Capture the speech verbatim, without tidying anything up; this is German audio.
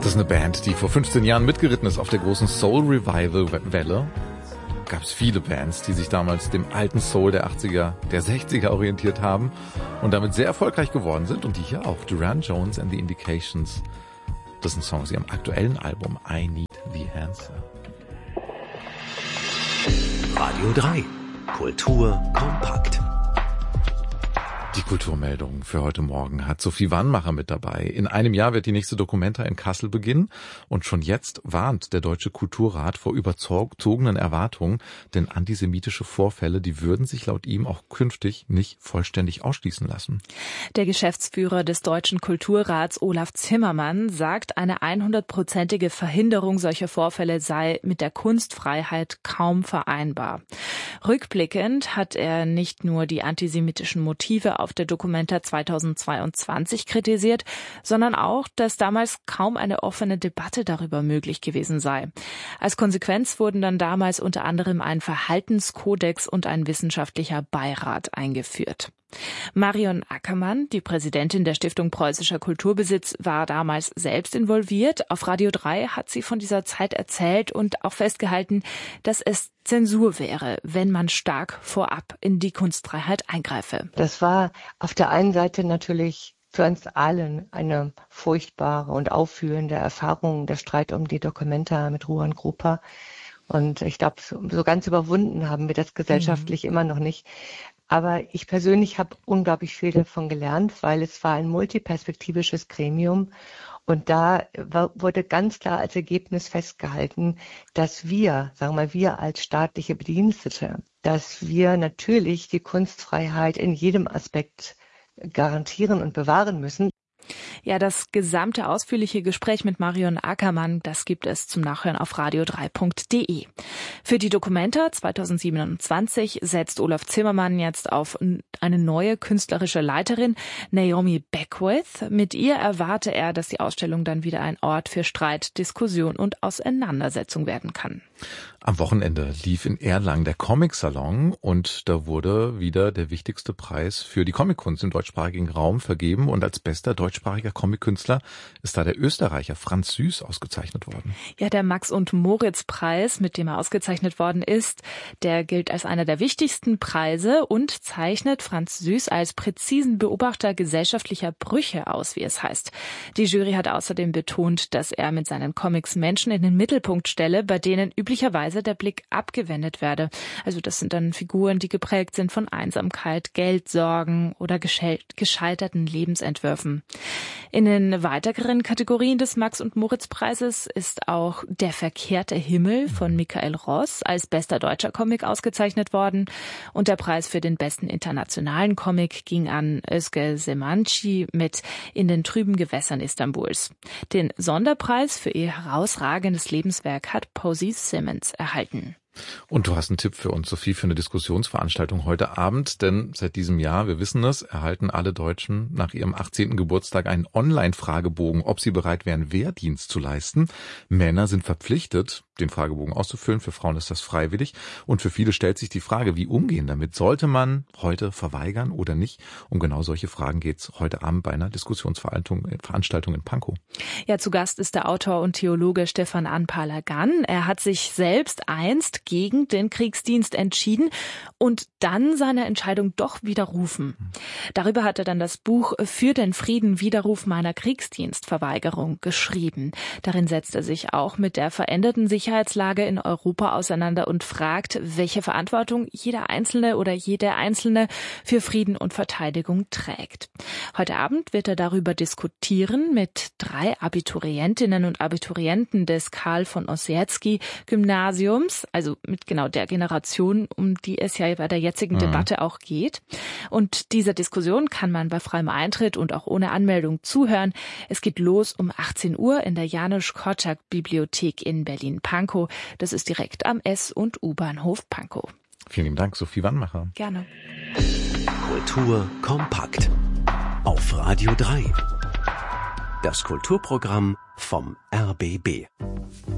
Das ist eine Band, die vor fünfzehn Jahren mitgeritten ist auf der großen Soul-Revival-Welle. Gab es viele Bands, die sich damals dem alten Soul der achtziger, der sechziger orientiert haben und damit sehr erfolgreich geworden sind. Und die hier auch, Duran Jones and the Indications. Das ist ein Song aus ihrem aktuellen Album I Need the Answer. Radio drei. Kultur kompakt. Die Kulturmeldung für heute Morgen hat Sophie Wannmacher mit dabei. In einem Jahr wird die nächste Documenta in Kassel beginnen und schon jetzt warnt der Deutsche Kulturrat vor überzogenen Erwartungen, denn antisemitische Vorfälle, die würden sich laut ihm auch künftig nicht vollständig ausschließen lassen. Der Geschäftsführer des Deutschen Kulturrats, Olaf Zimmermann, sagt, eine hundertprozentige Verhinderung solcher Vorfälle sei mit der Kunstfreiheit kaum vereinbar. Rückblickend hat er nicht nur die antisemitischen Motive auf der Documenta zweitausendzweiundzwanzig kritisiert, sondern auch, dass damals kaum eine offene Debatte darüber möglich gewesen sei. Als Konsequenz wurden dann damals unter anderem ein Verhaltenskodex und ein wissenschaftlicher Beirat eingeführt. Marion Ackermann, die Präsidentin der Stiftung Preußischer Kulturbesitz, war damals selbst involviert. Auf Radio drei hat sie von dieser Zeit erzählt und auch festgehalten, dass es Zensur wäre, wenn man stark vorab in die Kunstfreiheit eingreife. Das war auf der einen Seite natürlich für uns allen eine furchtbare und auffühlende Erfahrung, der Streit um die Documenta mit Ruan Grupa. Und ich glaube, so, so ganz überwunden haben wir das gesellschaftlich mhm. immer noch nicht. Aber ich persönlich habe unglaublich viel davon gelernt, weil es war ein multiperspektivisches Gremium und da war, wurde ganz klar als Ergebnis festgehalten, dass wir, sagen wir mal, wir als staatliche Bedienstete, dass wir natürlich die Kunstfreiheit in jedem Aspekt garantieren und bewahren müssen. Ja, das gesamte ausführliche Gespräch mit Marion Ackermann, das gibt es zum Nachhören auf radio drei punkt de. Für die Documenta zweitausendsiebenundzwanzig setzt Olaf Zimmermann jetzt auf eine neue künstlerische Leiterin, Naomi Beckwith. Mit ihr erwarte er, dass die Ausstellung dann wieder ein Ort für Streit, Diskussion und Auseinandersetzung werden kann. Am Wochenende lief in Erlangen der Comic-Salon und da wurde wieder der wichtigste Preis für die Comickunst im deutschsprachigen Raum vergeben und als bester deutschsprachiger Comickünstler ist da der Österreicher Franz Süß ausgezeichnet worden. Ja, der Max- und Moritz-Preis, mit dem er ausgezeichnet worden ist, der gilt als einer der wichtigsten Preise und zeichnet Franz Süß als präzisen Beobachter gesellschaftlicher Brüche aus, wie es heißt. Die Jury hat außerdem betont, dass er mit seinen Comics Menschen in den Mittelpunkt stelle, bei denen üblicherweise der Blick abgewendet werde. Also das sind dann Figuren, die geprägt sind von Einsamkeit, Geldsorgen oder gescheiterten Lebensentwürfen. In den weiteren Kategorien des Max- und Moritz-Preises ist auch Der verkehrte Himmel von Michael Ross als bester deutscher Comic ausgezeichnet worden und der Preis für den besten internationalen Comic ging an Özge Semanci mit In den trüben Gewässern Istanbuls. Den Sonderpreis für ihr herausragendes Lebenswerk hat Posey Simmons erhalten. Und du hast einen Tipp für uns, Sophie, für eine Diskussionsveranstaltung heute Abend, denn seit diesem Jahr, wir wissen es, erhalten alle Deutschen nach ihrem achtzehnten Geburtstag einen Online-Fragebogen, ob sie bereit wären, Wehrdienst zu leisten. Männer sind verpflichtet, den Fragebogen auszufüllen, für Frauen ist das freiwillig und für viele stellt sich die Frage, wie umgehen damit? Sollte man heute verweigern oder nicht? Um genau solche Fragen geht's heute Abend bei einer Diskussionsveranstaltung Veranstaltung in Pankow. Ja, zu Gast ist der Autor und Theologe Stefan Anpalagan. Er hat sich selbst einst gegen den Kriegsdienst entschieden und dann seine Entscheidung doch widerrufen. Darüber hat er dann das Buch Für den Frieden Widerruf meiner Kriegsdienstverweigerung geschrieben. Darin setzt er sich auch mit der veränderten Sicherheitslage in Europa auseinander und fragt, welche Verantwortung jeder Einzelne oder jede Einzelne für Frieden und Verteidigung trägt. Heute Abend wird er darüber diskutieren mit drei Abiturientinnen und Abiturienten des Karl von Ossietzky Gymnasiums, also mit genau der Generation, um die es ja bei der jetzigen mhm. Debatte auch geht. Und dieser Diskussion kann man bei freiem Eintritt und auch ohne Anmeldung zuhören. Es geht los um achtzehn Uhr in der Janusz-Korczak-Bibliothek in Berlin-Pankow. Das ist direkt am S- und U-Bahnhof Pankow. Vielen lieben Dank, Sophie Wannmacher. Gerne. Kultur kompakt auf Radio drei. Das Kulturprogramm vom R B B.